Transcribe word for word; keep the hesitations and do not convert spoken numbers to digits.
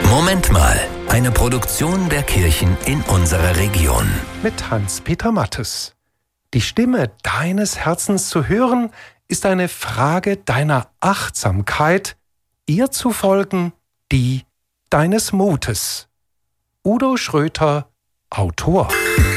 Moment mal, eine Produktion der Kirchen in unserer Region. Mit Hans-Peter Mattes. Die Stimme deines Herzens zu hören, ist eine Frage deiner Achtsamkeit, ihr zu folgen, die deines Mutes. Udo Schröter, Autor.